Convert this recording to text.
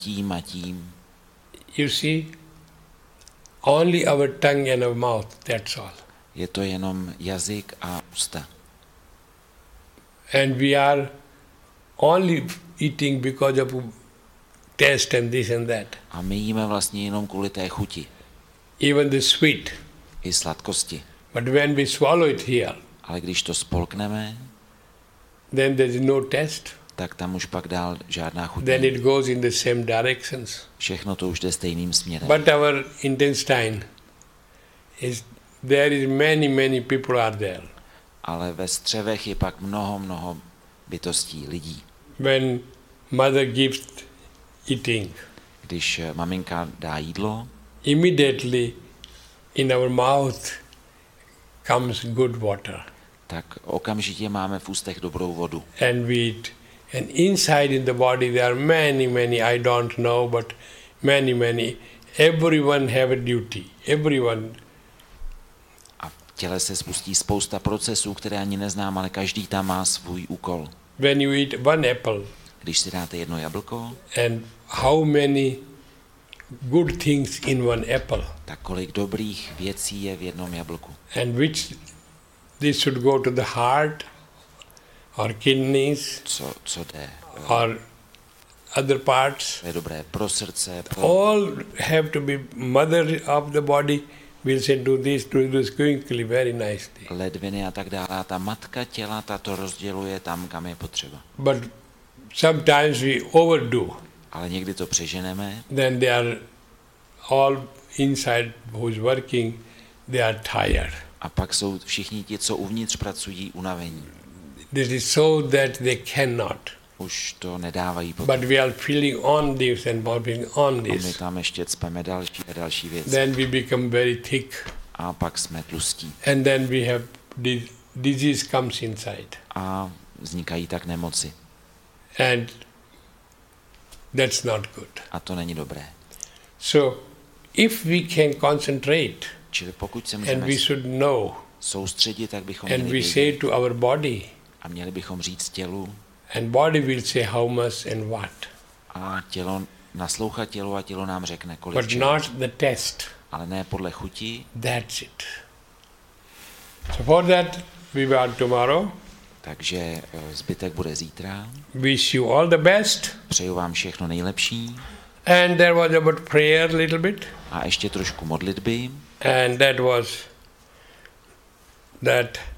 tím a tím. You see, only our tongue and our mouth, that's all. Je to jenom jazyk a ústa. And we are only eating because of taste and this and that. A my jíme vlastně jenom kvůli té chuti. Even the sweet. I sladkosti. But when we swallow it here, ale když to spolkneme, then there is no taste. Tak tam už pak dál žádná chuť. Then it goes in the same directions. Všechno to už jde stejným směrem. But our intestine is there is many people are there. Ale ve střevech je pak mnoho bytostí, lidí. When mother gives eating, když maminka dá jídlo, immediately in our mouth comes good water. Tak okamžitě máme v ústech dobrou vodu. And we eat. And inside in the body there are many, I don't know, but many. Everyone have a duty. Everyone. A v těle se spustí spousta procesů, které ani neznám, ale každý tam má svůj úkol. When you eat one apple, když si dáte jedno jablko, and how many good things in one apple. Tak kolik dobrých věcí je v jednom jablku. And which this should go to the heart or kidneys, co jde, or other parts. Je dobré pro srdce. All have to be mother of the body will say do this quickly, very nicely. Ledviny a tak dále. A ta matka těla, ta to rozděluje tam, kam je potřeba. But sometimes we overdo. Ale někdy to přeženeme. Then they are all inside who's working, they are tired. A pak jsou všichni ti, co uvnitř pracují, unavení. This is so that they cannot. Už to nedávají potom. But we are feeling on this and feeling on this. A my tam ještě cpeme další a další věci. Then we become very thick. A pak jsme tlustí. And then we have disease comes inside. A vznikají tak nemoci. And that's not good. A to není dobré. So, if we can concentrate, čili pokud se and můžeme we should know, soustředit, tak bychom and měli we say to our body, a měli bychom říct tělu, and body will say how much and what. A tělo naslouchat tělu a tělo nám řekne kolik. But not the test. Ale ne podle chuti. That's it. So for that we will tomorrow. Takže zbytek bude zítra. Wish you all the best. Přeju vám všechno nejlepší. And there was about prayer little bit. A ještě trošku modlitby. And that was that